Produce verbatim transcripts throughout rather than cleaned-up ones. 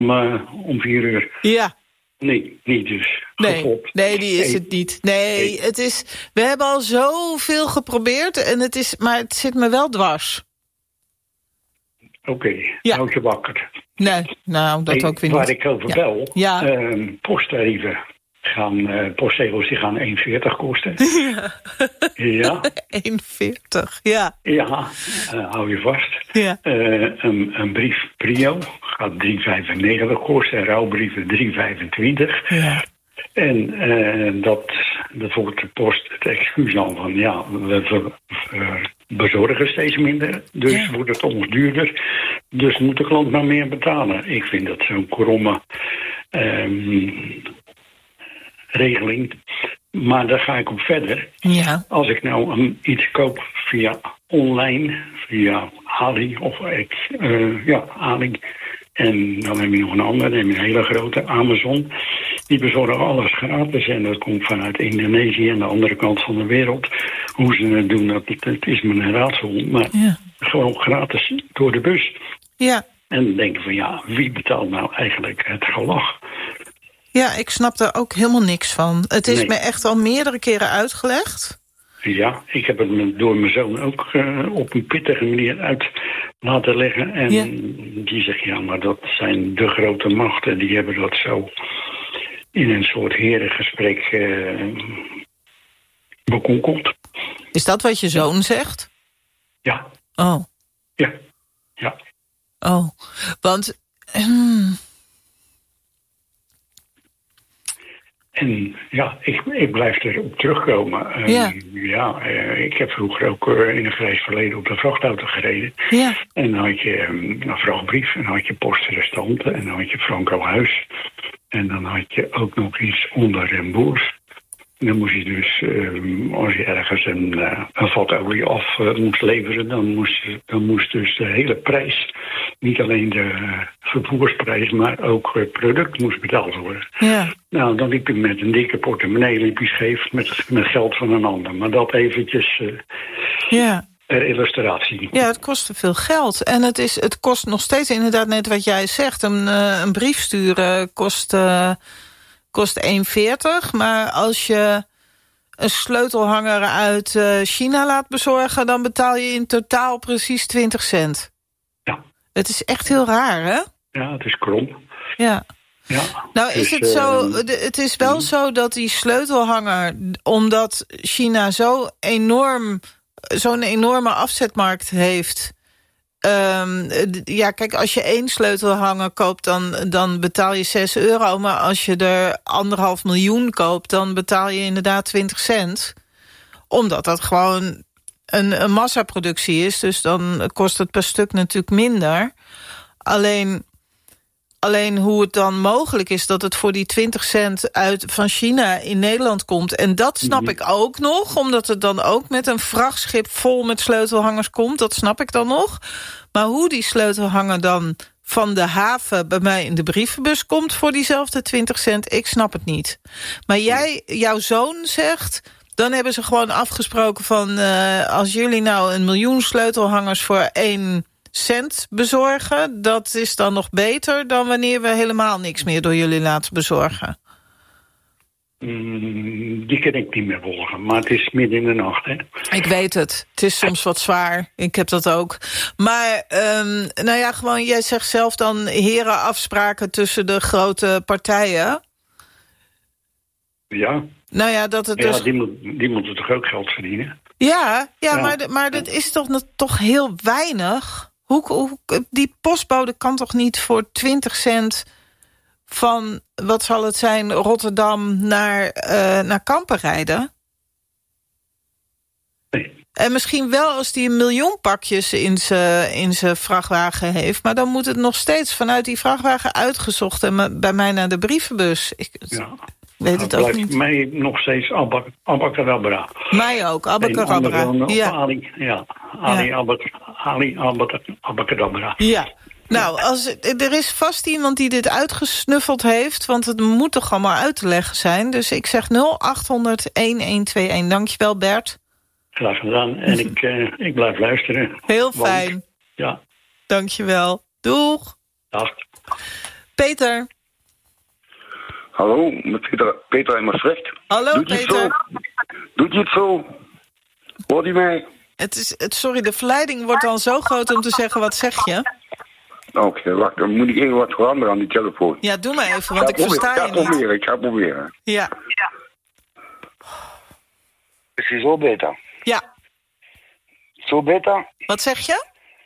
uh, om vier uur. Ja. Nee, niet dus. Nee, Gefopt. nee, die is nee. het niet. Nee, nee, het is... We hebben al zoveel geprobeerd, en het is, maar het zit me wel dwars. Oké, okay, ja. houd je wakker. Nee, nou, dat hey, ook weer niet. Waar ik over ja. bel, ja. Uh, posttarieven gaan, uh, postzegels die gaan één veertig kosten. Ja. Ja. één veertig, ja. Ja, uh, hou je vast. Ja. Uh, een, een brief Prio gaat drie vijfennegentig kosten en rouwbrieven drie vijfentwintig. Ja. En uh, dat, dat volgt de post het excuus dan van, ja, we ver, ver, bezorgen steeds minder, dus ja. wordt het ons duurder. Dus moet de klant maar meer betalen. Ik vind dat zo'n kromme um, regeling. Maar daar ga ik op verder. Ja. Als ik nou een, iets koop via online, via Ali of ik, uh, ja, Ali. En dan heb je nog een ander, dan heb je een hele grote Amazon. Die bezorgen alles gratis en dat komt vanuit Indonesië en de andere kant van de wereld. Hoe ze het doen, dat, dat is me een raadsel. Maar ja. gewoon gratis door de bus. Ja. En dan denk ik van ja, wie betaalt nou eigenlijk het gelag? Ja, ik snap daar ook helemaal niks van. Het is nee. me echt al meerdere keren uitgelegd. Ja, ik heb het me door mijn zoon ook uh, op een pittige manier uit laten leggen. En ja. die zegt, ja, maar dat zijn de grote machten. Die hebben dat zo in een soort herengesprek uh, bekonkeld. Is dat wat je zoon zegt? Ja. Oh. Ja. Ja. Oh, want... Hmm. En ja, ik, ik blijf erop terugkomen. Um, ja, ja uh, ik heb vroeger ook uh, in een grijs verleden op de vrachtauto gereden. Ja. En dan had je um, een vrachtbrief en dan had je postrestanten en dan had je Franco Huis. En dan had je ook nog iets onder Remboers. En dan moest je dus, um, als je ergens een, uh, een vat olie af uh, moest leveren, dan moest, dan moest dus de hele prijs, niet alleen de uh, vervoersprijs, maar ook het product moest betaald worden. Ja. Nou, dan liep je met een dikke portemonnee, liep je scheef met, met geld van een ander. Maar dat eventjes uh, ja. ter illustratie. Ja, het kostte veel geld. En het, is, het kost nog steeds inderdaad net wat jij zegt. Een, uh, een brief sturen kost... Uh, kost één veertig, maar als je een sleutelhanger uit uh, China laat bezorgen, dan betaal je in totaal precies twintig cent. Ja. Het is echt heel raar, hè? Ja, het is krom. Ja. Ja, nou is dus, het zo, uh, het is wel mm. zo dat die sleutelhanger, omdat China zo enorm, zo'n enorme afzetmarkt heeft. Um, ja, kijk, als je één sleutelhanger koopt, dan, dan betaal je zes euro. Maar als je er anderhalf miljoen koopt, dan betaal je inderdaad twintig cent. Omdat dat gewoon een, een massaproductie is. Dus dan kost het per stuk natuurlijk minder. Alleen, alleen hoe het dan mogelijk is dat het voor die twintig cent uit van China in Nederland komt. En dat snap mm-hmm. ik ook nog, omdat het dan ook met een vrachtschip vol met sleutelhangers komt. Dat snap ik dan nog. Maar hoe die sleutelhanger dan van de haven bij mij in de brievenbus komt voor diezelfde twintig cent, ik snap het niet. Maar jij, jouw zoon zegt, dan hebben ze gewoon afgesproken van uh, als jullie nou een miljoen sleutelhangers voor één cent bezorgen, dat is dan nog beter dan wanneer we helemaal niks meer door jullie laten bezorgen. Mm, die kan ik niet meer volgen, maar het is midden in de nacht, hè? Ik weet het. Het is soms wat zwaar. Ik heb dat ook. Maar, um, nou ja, gewoon, jij zegt zelf dan herenafspraken tussen de grote partijen. Ja. Nou ja, dat het ja, dus... die, moet, die moeten toch ook geld verdienen? Ja, ja, ja. maar, maar dat is toch, toch heel weinig? Hoe, hoe, die postbode kan toch niet voor twintig cent van, wat zal het zijn, Rotterdam naar, uh, naar Kampen rijden? Nee. En misschien wel als die een miljoen pakjes in zijn in zijn vrachtwagen heeft, maar dan moet het nog steeds vanuit die vrachtwagen uitgezocht en bij mij naar de brievenbus. Ik ja. weet het ook blijft niet. Mij nog steeds Abacadabra. Mij ook, Abacadabra. Ja. Ja. Ali, ja. Ali, ja. Ali Abacadabra. Ja. Nou, als, er is vast iemand die dit uitgesnuffeld heeft, want het moet toch allemaal uit te leggen zijn. Dus ik zeg nul acht honderd elf tweeëntwintig. Dankjewel, Bert. Graag gedaan. En ik, uh, ik blijf luisteren. Heel fijn. Want, ja. Dankjewel. Doeg. Dag. Peter. Hallo, met Peter, Peter in Maastricht. Hallo, Doet Peter. Doet je het zo? Hoort u mij? Het is, het, sorry, de verleiding wordt dan zo groot om te zeggen, wat zeg je? Oké, okay, wacht, dan moet ik even wat veranderen aan die telefoon. Ja, doe maar even, want ik, ik versta je niet. Ik ga proberen, ik ga proberen. Ja. Is het zo beter? Ja. Zo beter? Wat zeg je?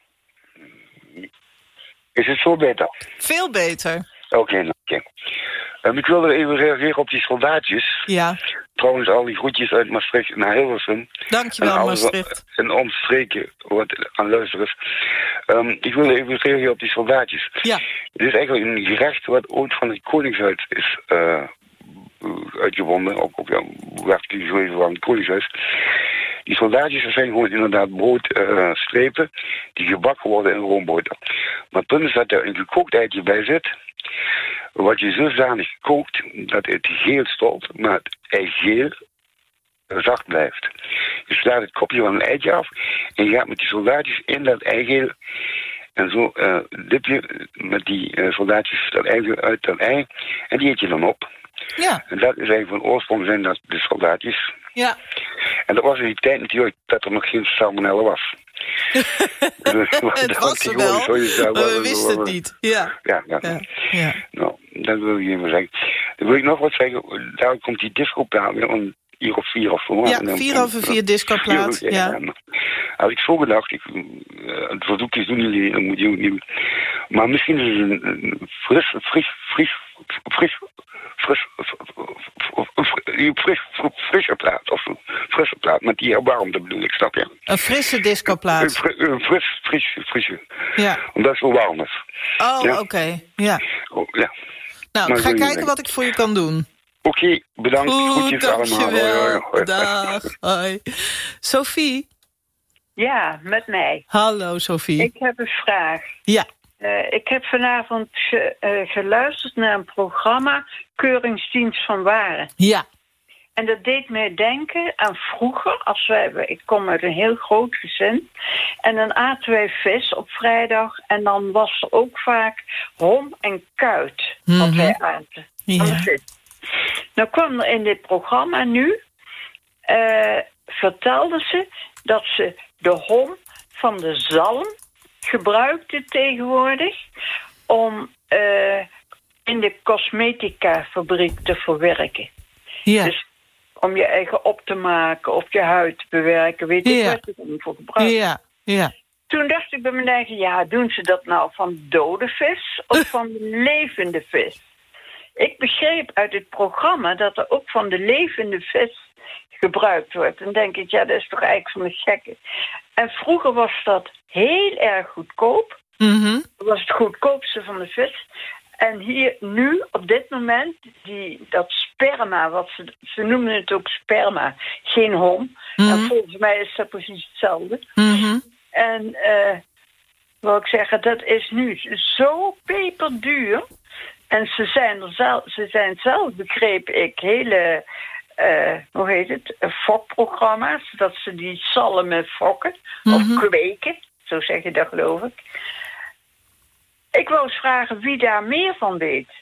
Is het zo beter? Veel beter. Oké, okay, oké. Okay. Um, ik wilde even reageren op die soldaatjes. Ja. Trouwens, al die groetjes uit Maastricht naar Hilversum. Dankjewel, en Maastricht. En omstreken wat aan luisteren. Um, ik wilde even reageren op die soldaatjes. Ja. Het is eigenlijk een gerecht wat ooit van het Koningshuis is uh, uitgevonden. Ook, ook ja, werd die zo even van het Koningshuis. Die soldaatjes, dat zijn gewoon inderdaad broodstrepen uh, die gebakken worden in roomboter. Maar het punt is dat er een gekookt eitje bij zit, wat je zodanig kookt dat het geel stolt, maar het eigeel zacht blijft. Je slaat het kopje van een eitje af en je gaat met die soldaatjes in dat eigeel en zo uh, dip je met die uh, soldaatjes dat eigeel uit dat ei en die eet je dan op. Ja. En dat is eigenlijk van oorsprong zijn dat de soldaatjes. Ja. En dat was in die tijd natuurlijk dat er nog geen salmonella was. Het was er wel, maar we wisten het niet. Ja. Ja, ja. ja. ja. Nou, dat wil ik even zeggen. Dan wil ik nog wat zeggen. Daar komt die discoplaat weer om hier of vier of zo. Ja, vier over vier discoplaat. Ja. Ja. Ja. Had ik zo gedacht, ik, uh, het verzoekjes doen jullie, dan moet je ook niet. Maar misschien is het een, een fris, fris, fris, fris, fris, fris, frisse plaat, of een frisse plaat, met die warmte bedoel ik, snap je? Een frisse discoplaat. Een fris, fris, frisse. Ja. Omdat het zo warm is. Oh, ja. Oké, okay. Ja. Oh, ja. Nou, maar ik ga kijken wat ik voor je kan doen. Oké, okay, bedankt. Goed, Groetjes allemaal. Hoi, hoi, hoi. Dag, hoi. Sophie? Ja, met mij. Hallo, Sophie. Ik heb een vraag. Ja. Uh, ik heb vanavond ge, uh, geluisterd naar een programma Keuringsdienst van Waren. Ja. En dat deed mij denken aan vroeger, als wij, ik kom uit een heel groot gezin. En dan aten wij vis op vrijdag. En dan was er ook vaak hom en kuit wat mm-hmm. wij aten. Ja. Nou kwam er in dit programma nu, uh, vertelden ze dat ze de hom van de zalm gebruikten tegenwoordig om uh, in de cosmetica fabriek te verwerken. Ja. Dus om je eigen op te maken of je huid te bewerken, weet ik ja. wat je er voor gebruikt. Ja, ja. Toen dacht ik bij mijn eigen, ja, doen ze dat nou van dode vis of van levende vis? Ik begreep uit het programma dat er ook van de levende vis gebruikt wordt. Dan denk ik, ja, dat is toch eigenlijk van de gekke. En vroeger was dat heel erg goedkoop. Mm-hmm. Dat was het goedkoopste van de vis. En hier nu, op dit moment, die, dat sperma, wat ze, ze noemen het ook sperma, geen hom. Mm-hmm. En volgens mij is dat precies hetzelfde. Mm-hmm. En uh, wil ik zeggen, dat is nu zo peperduur. En ze zijn, er zelf, ze zijn zelf, begreep ik, hele, uh, hoe heet het, fokprogramma's. Dat ze die zalmen fokken, mm-hmm. of kweken, zo zeg je dat geloof ik. Ik wil eens vragen wie daar meer van weet.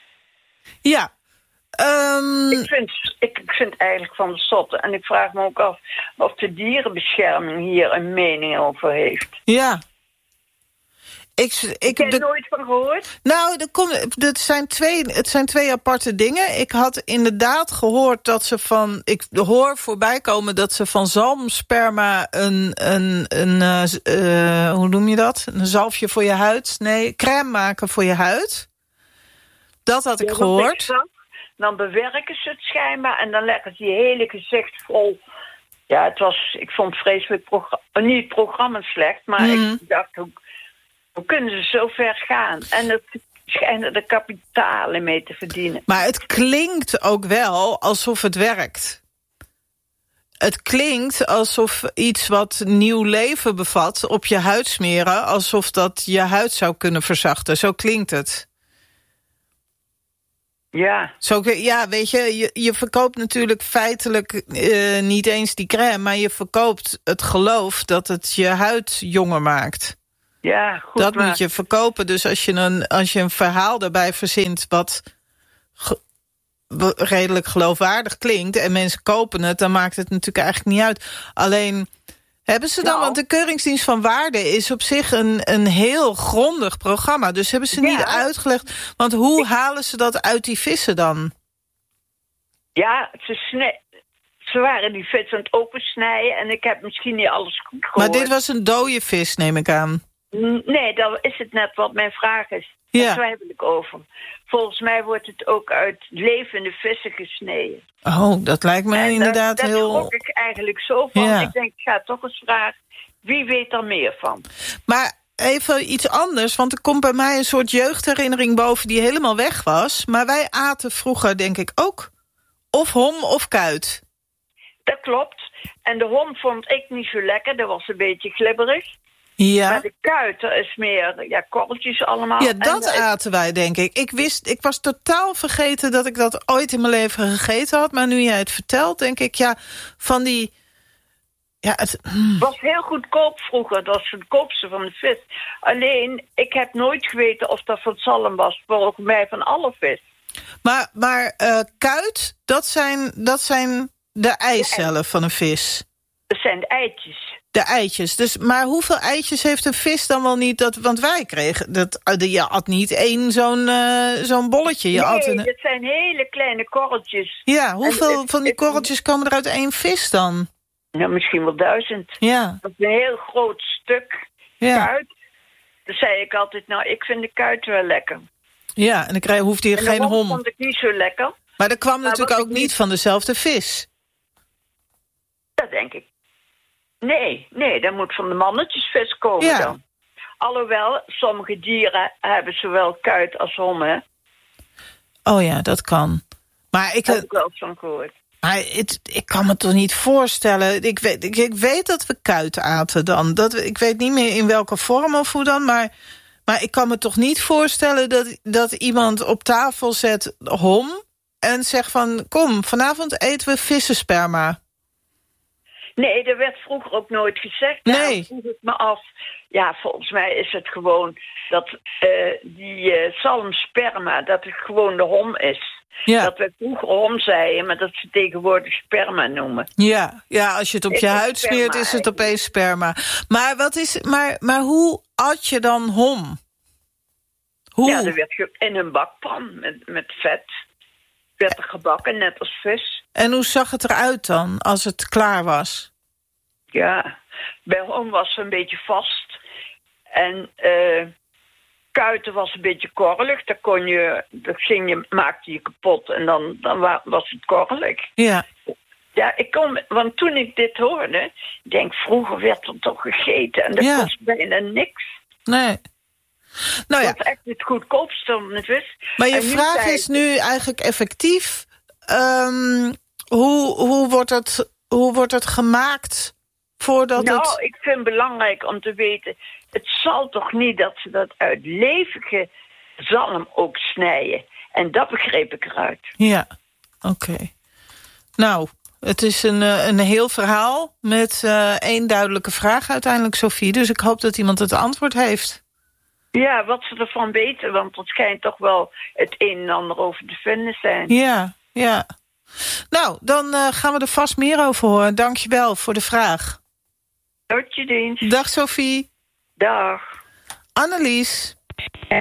Ja. Um... Ik, vind, ik, ik vind eigenlijk van de zotte. En ik vraag me ook af of de dierenbescherming hier een mening over heeft. Ja. Ik, ik heb er de... nooit van gehoord? Nou, er komt, het, zijn twee, het zijn twee aparte dingen. Ik had inderdaad gehoord dat ze van... Ik hoor voorbij komen dat ze van zalmsperma een... een, een uh, uh, hoe noem je dat? Een zalfje voor je huid? Nee, crème maken voor je huid. Dat had ik ja, gehoord. Ik dan bewerken ze het schijnbaar en dan leggen ze je hele gezicht vol. Ja, het was... Ik vond het vreselijk... Progr- niet het programma slecht, maar mm. ik dacht... Hoe, Hoe kunnen ze zo ver gaan? En het schijnen er kapitalen mee te verdienen. Maar het klinkt ook wel alsof het werkt. Het klinkt alsof iets wat nieuw leven bevat op je huid smeren, alsof dat je huid zou kunnen verzachten. Zo klinkt het. Ja. Zo, ja, weet je, je, je verkoopt natuurlijk feitelijk uh, niet eens die crème, maar je verkoopt het geloof dat het je huid jonger maakt. Ja, goed. Dat maar... moet je verkopen. Dus als je een, als je een verhaal daarbij verzint wat ge, redelijk geloofwaardig klinkt en mensen kopen het, dan maakt het natuurlijk eigenlijk niet uit. Alleen hebben ze dan, nou, want de Keuringsdienst van Waarde is op zich een, een heel grondig programma. Dus hebben ze niet ja. uitgelegd, want hoe ik... halen ze dat uit die vissen dan? Ja, ze, sne... ze waren die vis aan het opensnijden en ik heb misschien niet alles goed gehoord. Maar dit was een dode vis, neem ik aan. Nee, dat is het net wat mijn vraag is. Ja. Daar twijfel ik over. Volgens mij wordt het ook uit levende vissen gesneden. Oh, dat lijkt me en inderdaad daar, heel... Daar schrok ik eigenlijk zo van. Ja. Ik denk, ik ga toch eens vragen, wie weet er meer van? Maar even iets anders, want er komt bij mij een soort jeugdherinnering boven die helemaal weg was. Maar wij aten vroeger, denk ik, ook of hom of kuit. Dat klopt. En de hom vond ik niet zo lekker. Dat was een beetje glibberig. Ja. Maar de kuit, er is meer ja, korreltjes allemaal. Ja, dat en, aten wij, denk ik. Ik wist, ik was totaal vergeten dat ik dat ooit in mijn leven gegeten had. Maar nu jij het vertelt, denk ik, ja, van die... Ja, het was heel goedkoop vroeger. Dat was het goedkoopste van de vis. Alleen, ik heb nooit geweten of dat van zalm was. Volgens mij van alle vis. Maar, maar uh, kuit, dat zijn, dat zijn de eicellen van een vis. Dat zijn de eitjes. De eitjes. Dus, maar hoeveel eitjes heeft een vis dan wel niet? Dat, want wij kregen, dat, je had niet één zo'n uh, zo'n bolletje. Je nee, had een... het zijn hele kleine korreltjes. Ja, hoeveel het, van die korreltjes komen er uit één vis dan? Nou, misschien wel duizend. Ja. Dat is een heel groot stuk ja. kuit. Dan zei ik altijd, nou, ik vind de kuit wel lekker. Ja, en dan krijg, hoeft hier en geen hom. vond ik niet zo lekker. Maar dat kwam maar natuurlijk ook niet niet van dezelfde vis. Dat denk ik. Nee, nee, dat moet van de mannetjesvis komen ja. dan. Alhoewel, sommige dieren hebben zowel kuit als hom, hè? Oh ja, dat kan. Maar ik heb ik wel eens van gehoord. Maar het, ik kan me toch niet voorstellen. Ik weet, ik, ik weet dat we kuit aten dan. Dat, ik weet niet meer in welke vorm of hoe dan. Maar, maar ik kan me toch niet voorstellen dat, dat iemand op tafel zet hom en zegt van, kom, vanavond eten we vissensperma. Nee, dat werd vroeger ook nooit gezegd. Nee. Daarom vroeg ik me af. Ja, volgens mij is het gewoon dat uh, die uh, zalmsperma, dat het gewoon de hom is. Ja. Dat we vroeger hom zeiden, maar dat ze tegenwoordig sperma noemen. Ja, ja, als je het op is je het huid sperma, smeert, is het opeens sperma. Maar, wat is, maar, maar hoe at je dan hom? Hoe? Ja, dat werd in een bakpan met, met vet. Werd er gebakken, net als vis. En hoe zag het eruit dan, als het klaar was? Ja, bij hom was het een beetje vast. En uh, kuiten was een beetje korrelig. Daar kon je, dat ging je, maakte je kapot en dan, dan was het korrelig. Ja. Ja, ik kom, want toen ik dit hoorde, ik denk, vroeger werd er toch gegeten. En dat ja. kost bijna niks. Nee. Nou ja. Dat is echt het goedkoopste van het vis. Maar je vraag zei... is nu eigenlijk effectief. Um, hoe, hoe, wordt het, hoe wordt het gemaakt voordat nou, het... ik vind het belangrijk om te weten, het zal toch niet dat ze dat uit levende zalm ook snijden. En dat begreep ik eruit. Ja, oké. Okay. Nou, het is een, een heel verhaal met uh, één duidelijke vraag uiteindelijk, Sophie. Dus ik hoop dat iemand het antwoord heeft. Ja, wat ze ervan weten, want er schijnt toch wel het een en ander over te vinden zijn. Ja, ja. Nou, dan uh, gaan we er vast meer over horen. Dank je wel voor de vraag. Tot je dienst. Dag Sophie. Dag. Annelies.